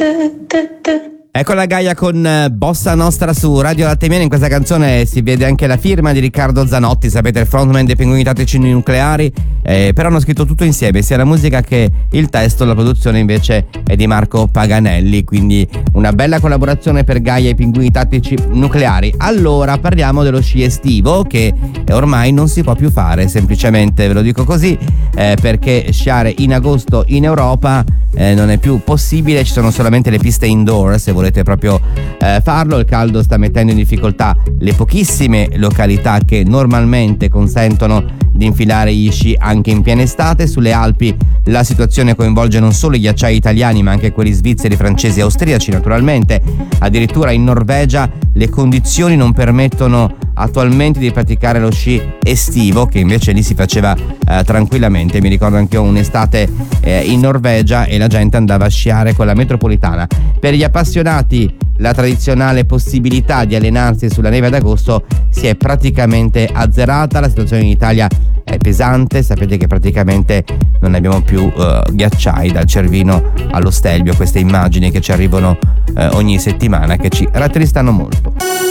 Ecco la Gaia con Bossa Nostra su Radio Latte Miele. In questa canzone si vede anche la firma di Riccardo Zanotti, sapete, il frontman dei Pinguini Tattici Nucleari, però hanno scritto tutto insieme, sia la musica che il testo. La produzione invece è di Marco Paganelli, quindi una bella collaborazione per Gaia e i Pinguini Tattici Nucleari. Allora parliamo dello sci estivo, che ormai non si può più fare, semplicemente ve lo dico così, perché sciare in agosto in Europa non è più possibile. Ci sono solamente le piste indoor se volete proprio farlo. Il caldo sta mettendo in difficoltà le pochissime località che normalmente consentono di infilare gli sci anche in piena estate. Sulle Alpi la situazione coinvolge non solo i ghiacciai italiani ma anche quelli svizzeri, francesi e austriaci naturalmente. Addirittura in Norvegia le condizioni non permettono attualmente di praticare lo sci estivo, che invece lì si faceva tranquillamente. Mi ricordo anche io un'estate in Norvegia e la gente andava a sciare con la metropolitana. Per gli appassionati la tradizionale possibilità di allenarsi sulla neve ad agosto si è praticamente azzerata. La situazione in Italia è pesante, sapete che praticamente non abbiamo più ghiacciai dal Cervino allo Stelvio, queste immagini che ci arrivano ogni settimana che ci rattristano molto.